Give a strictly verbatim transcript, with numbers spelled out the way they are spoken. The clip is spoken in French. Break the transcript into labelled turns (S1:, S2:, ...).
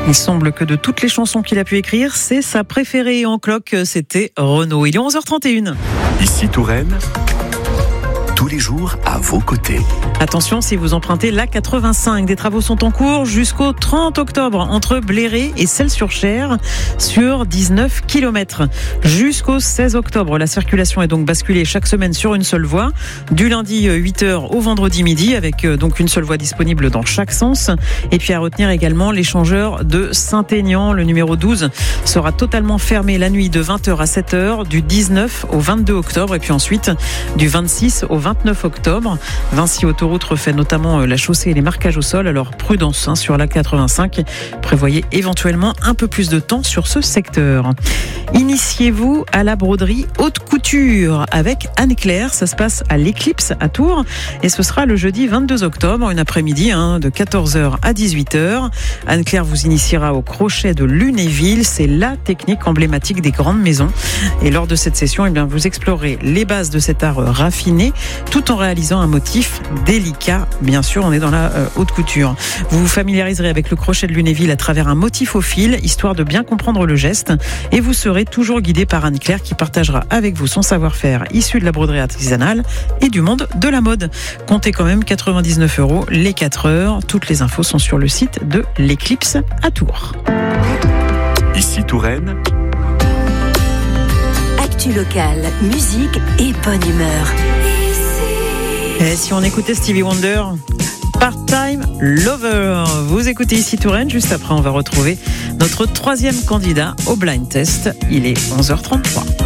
S1: Il semble que de toutes les chansons qu'il a pu écrire, c'est sa préférée en cloque, c'était Renaud. Il est onze heures trente et une.
S2: Ici Touraine, tous les jours à vos côtés.
S1: Attention, si vous empruntez l'A quatre-vingt-cinq, des travaux sont en cours jusqu'au trente octobre entre Bléré et Celles-sur-Cher sur dix-neuf kilomètres. Jusqu'au seize octobre, la circulation est donc basculée chaque semaine sur une seule voie, du lundi huit heures au vendredi midi, avec donc une seule voie disponible dans chaque sens. Et puis à retenir également l'échangeur de Saint-Aignan, le numéro douze, sera totalement fermé la nuit de vingt heures à sept heures, du dix-neuf au vingt-deux octobre, et puis ensuite du vingt-six au vingt-neuf octobre. Vinci Autoroute refait notamment la chaussée et les marquages au sol, alors prudence hein, sur l'A quatre-vingt-cinq. Prévoyez éventuellement un peu plus de temps sur ce secteur. Initiez-vous à la broderie haute couture avec Anne-Claire. Ça se passe à l'Éclipse à Tours et ce sera le jeudi vingt-deux octobre, une après-midi hein, de quatorze heures à dix-huit heures. Anne-Claire vous initiera au crochet de Lunéville. C'est la technique emblématique des grandes maisons. Et lors de cette session, eh bien, vous explorez les bases de cet art raffiné tout en réalisant un motif délicat. Bien sûr, on est dans la euh, haute couture. Vous vous familiariserez avec le crochet de Lunéville à travers un motif au fil, histoire de bien comprendre le geste. Et vous serez toujours guidé par Anne-Claire qui partagera avec vous son savoir-faire issu de la broderie artisanale et du monde de la mode. Comptez quand même quatre-vingt-dix-neuf euros les quatre heures. Toutes les infos sont sur le site de l'Éclipse à Tours.
S2: Ici Touraine,
S3: actu locale, musique et bonne humeur.
S1: Et si on écoutait Stevie Wonder, Part-Time Lover. Vous écoutez Ici Touraine. Juste après, on va retrouver notre troisième candidat au blind test. Il est onze heures trente-trois.